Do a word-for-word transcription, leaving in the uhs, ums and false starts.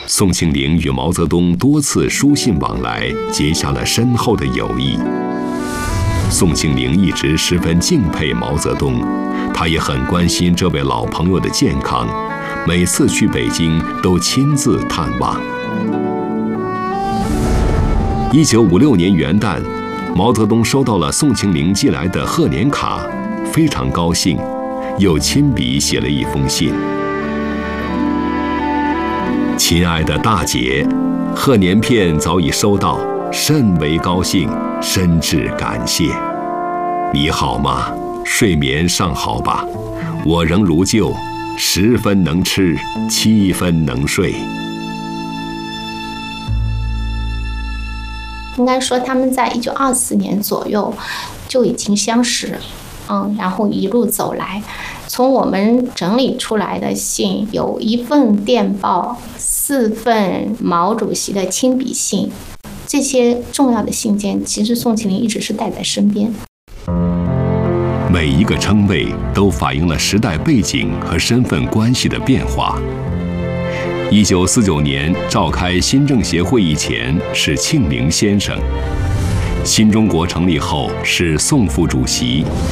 宋庆龄与毛泽东多次书信往来，结下了深厚的友谊。宋庆龄一直十分敬佩毛泽东，他也很关心这位老朋友的健康，每次去北京都亲自探望。一九五六年元旦，毛泽东收到了宋庆龄寄来的贺年卡，非常高兴，又亲笔写了一封信：亲爱的大姐，贺年片早已收到，甚为高兴，深挚感谢。你好吗？睡眠尚好吧？我仍如旧，十分能吃，七分能睡。 应该说他们在一九二四年左右就已经相识，嗯，然后一路走来，从我们整理出来的信有一份电报，四份毛主席的亲笔信，这些重要的信件其实宋庆龄一直是带在身边。 每一个称谓都反映了时代背景和身份关系的变化。一九四九年召开新政协会议前是庆龄先生，新中国成立后是宋副主席。